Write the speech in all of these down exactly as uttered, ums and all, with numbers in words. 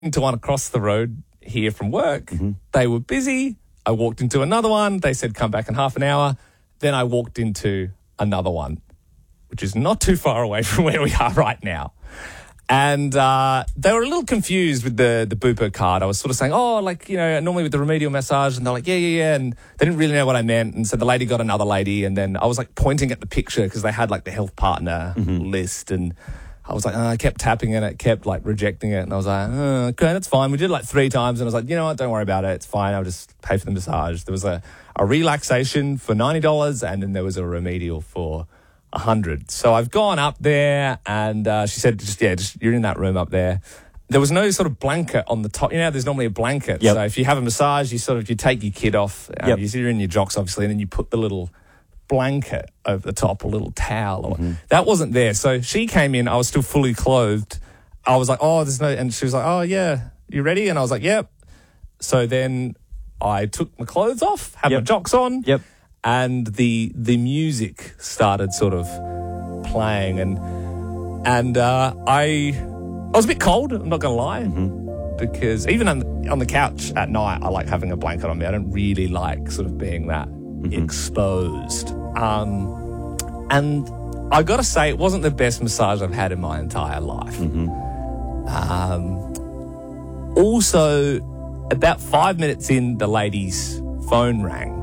into one across the road here from work. Mm-hmm. They were busy. I walked into another one. They said, come back in half an hour. Then I walked into another one, which is not too far away from where we are right now. And uh, they were a little confused with the, the Bupa card. I was sort of saying, oh, like, you know, normally with the remedial massage. And they're like, yeah, yeah, yeah. And they didn't really know what I meant. And so the lady got another lady. And then I was like pointing at the picture because they had like the health partner Mm-hmm. list. And I was like, oh, I kept tapping it. It kept like rejecting it. And I was like, oh, okay, that's fine. We did it like three times. And I was like, you know what? Don't worry about it. It's fine. I'll just pay for the massage. There was a, a relaxation for ninety dollars. And then there was a remedial for a hundred. So I've gone up there and uh, she said, just, yeah, just you're in that room up there. There was no sort of blanket on the top. You know, there's normally a blanket. Yep. So if you have a massage, you sort of, you take your kid off, um, Yep. you're in your jocks, obviously, and then you put the little blanket over the top, a little towel. Or, Mm-hmm. That wasn't there. So she came in, I was still fully clothed. I was like, oh, there's no, and she was like, oh, yeah, you ready? And I was like, yep. So then I took my clothes off, had my Yep. jocks on. Yep. And the the music started sort of playing, and and uh, I I was a bit cold. I'm not going to lie, Mm-hmm. because even on the, on the couch at night, I like having a blanket on me. I don't really like sort of being that Mm-hmm. exposed. Um, and I got to say, it wasn't the best massage I've had in my entire life. Mm-hmm. Um, also, about five minutes in, the lady's phone rang.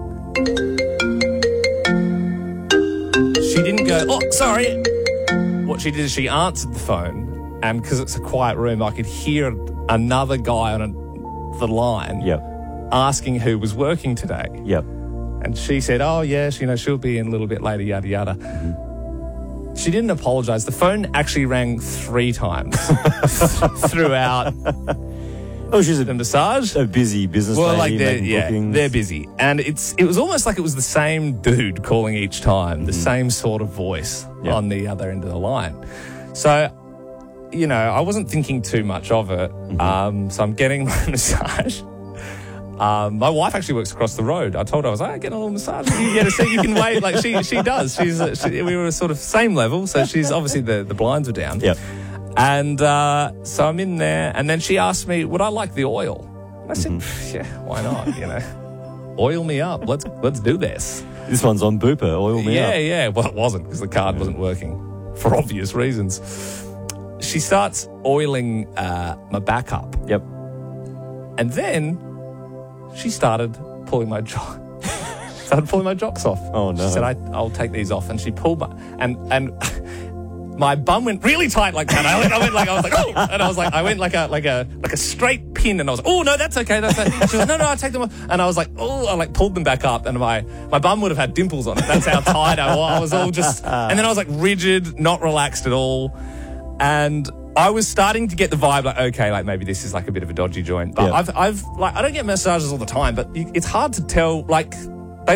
She didn't go, oh, sorry. What she did is she answered the phone, and because it's a quiet room, I could hear another guy on a, the line Yep. asking who was working today. Yep. And she said, oh, yes, you know, she'll be in a little bit later, yada, yada. Mm-hmm. She didn't apologise. The phone actually rang three times throughout Oh, she's the a, massage. a busy business Well, lady like they're, making yeah, bookings. they're busy, and it's it was almost like it was the same dude calling each time, the same sort of voice Yeah. on the other end of the line. So, you know, I wasn't thinking too much of it. Um, so I'm getting my massage. Um, my wife actually works across the road. I told her, I was like, hey, get a little massage. You can get a seat. You can wait. Like she she does. She's uh, she, we were sort of same level, so she's obviously the the blinds were down. Yep. And uh, so I'm in there, and then she asked me, would I like the oil? And I said, yeah, why not? You know, oil me up. Let's let's do this. This one's on Bupa. Oil me yeah, up. yeah. Well, it wasn't because the card wasn't working for obvious reasons. She starts oiling uh, my back up, Yep. and then she started pulling my jock. started pulling my jocks off. Oh, no. She said, I, "I'll take these off," and she pulled my and and. My bum went really tight like that. I went, I went like I was like, oh, and I was like, I went like a like a like a straight pin, and I was, oh no, that's okay, that's okay. She was, no, no, I'll take them off, and I was like, oh, I like pulled them back up, and my my bum would have had dimples on it. That's how tight I was. I was all just, and then I was like rigid, not relaxed at all, and I was starting to get the vibe like, okay, like maybe this is like a bit of a dodgy joint. But Yeah. I've I've like I don't get massages all the time, but you, it's hard to tell like.